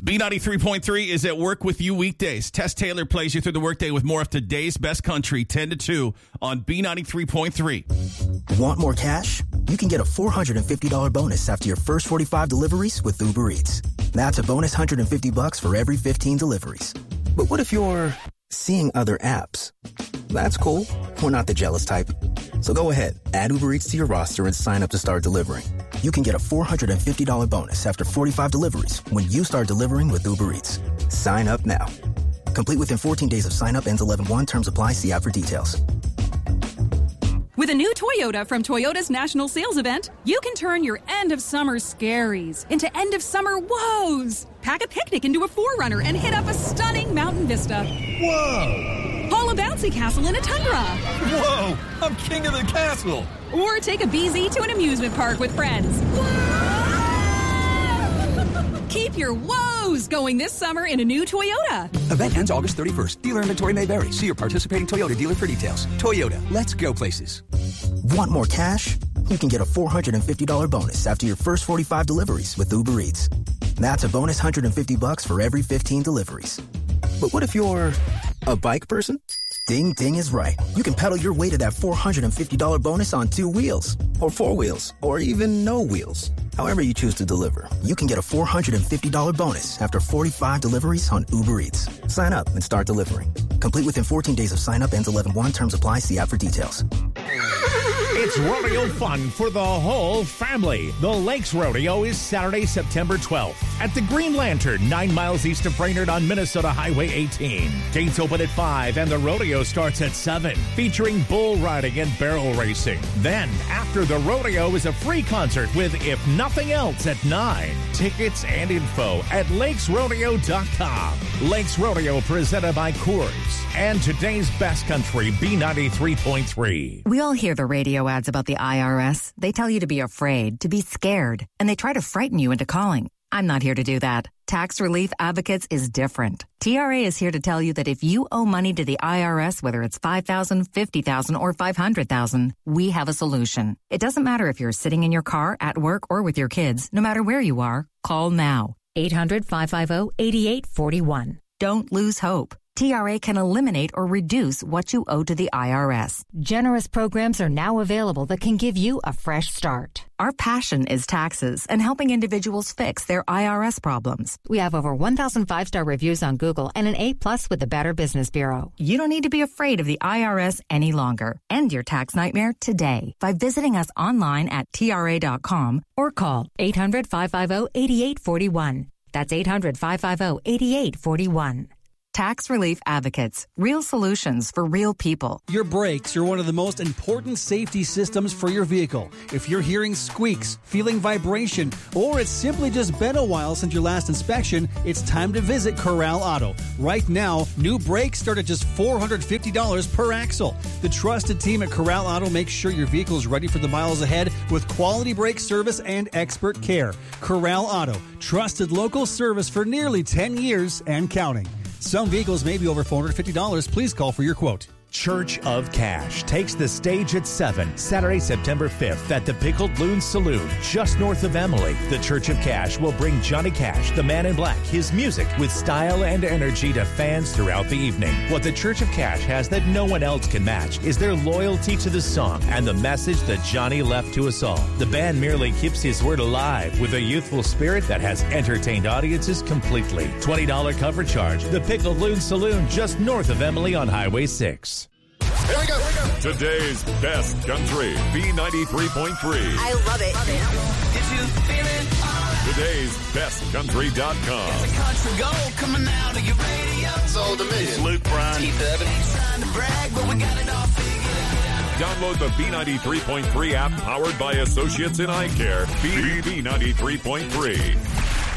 B93.3 is at work with you weekdays. Tess Taylor plays you through the workday with more of today's best country, 10 to 2 on B93.3. Want more cash? You can get a $450 bonus after your first 45 deliveries with Uber Eats. That's a bonus $150 for every 15 deliveries. But what if you're seeing other apps? That's cool. We're not the jealous type. So go ahead, add Uber Eats to your roster and sign up to start delivering. You can get a $450 bonus after 45 deliveries when you start delivering with Uber Eats. Sign up now. Complete within 14 days of sign up. Ends 11/1. Terms apply. See app for details. With a new Toyota from Toyota's National Sales Event, you can turn your end-of-summer scaries into end-of-summer woes. Pack a picnic into a 4Runner and hit up a stunning mountain vista. Whoa! Haul a bouncy castle in a Tundra. Whoa! I'm king of the castle! Or take a BZ to an amusement park with friends. Keep your woes going this summer in a new Toyota. Event ends August 31st. Dealer inventory may vary. See your participating Toyota dealer for details. Toyota, let's go places. Want more cash? You can get a $450 bonus after your first 45 deliveries with Uber Eats. That's a bonus $150 for every 15 deliveries. But what if you're a bike person? Ding Ding is right. You can pedal your way to that $450 bonus on 2 wheels, or 4 wheels, or even no wheels. However you choose to deliver, you can get a $450 bonus after 45 deliveries on Uber Eats. Sign up and start delivering. Complete within 14 days of sign up. Ends 11/1. Terms apply. See app for details. It's rodeo fun for the whole family. The Lakes Rodeo is Saturday, September 12th at the Green Lantern, 9 miles east of Brainerd on Minnesota Highway 18. Gates open at 5 and the rodeo starts at 7, featuring bull riding and barrel racing. Then, after the rodeo is a free concert with If Nothing Else at 9. Tickets and info at lakesrodeo.com. Lakes Rodeo presented by Coors and today's best country, B93.3. We all hear the radio ads about the IRS. They tell you to be afraid, to be scared, and they try to frighten you into calling. I'm not here to do that. Tax Relief Advocates is different. TRA is here to tell you that if you owe money to the IRS, whether it's $5,000, $50,000, or $500,000, we have a solution. It doesn't matter if you're sitting in your car, at work, or with your kids. No matter where you are, call now. 800-550-8841. Don't lose hope. TRA can eliminate or reduce what you owe to the IRS. Generous programs are now available that can give you a fresh start. Our passion is taxes and helping individuals fix their IRS problems. We have over 1,000 5-star reviews on Google and an A+ with the Better Business Bureau. You don't need to be afraid of the IRS any longer. End your tax nightmare today by visiting us online at TRA.com or call 800-550-8841. That's 800-550-8841. Tax Relief Advocates. Real solutions for real people. Your brakes are one of the most important safety systems for your vehicle. If you're hearing squeaks, feeling vibration, or it's simply just been a while since your last inspection, it's time to visit Corral Auto. Right now, new brakes start at just $450 per axle. The trusted team at Corral Auto makes sure your vehicle is ready for the miles ahead with quality brake service and expert care. Corral Auto, trusted local service for nearly 10 years and counting. Some vehicles may be over $450. Please call for your quote. Church of Cash takes the stage at 7, Saturday, September 5th at the Pickled Loon Saloon, just north of Emily. The Church of Cash will bring Johnny Cash, the Man in Black, his music with style and energy to fans throughout the evening. What the Church of Cash has that no one else can match is their loyalty to the song and the message that Johnny left to us all. The band merely keeps his word alive with a youthful spirit that has entertained audiences completely. $20 cover charge. The Pickled Loon Saloon, just north of Emily on Highway 6. Here we go. Today's best country, B93.3. I love it. Today's bestcountry.com. It's a country gold coming out of your radio. Sold a million. Luke Bryan. Keith Urban ain't trying to brag, but we got it all figured out. Download the B93.3 app powered by Associates in Eye Care. B93.3.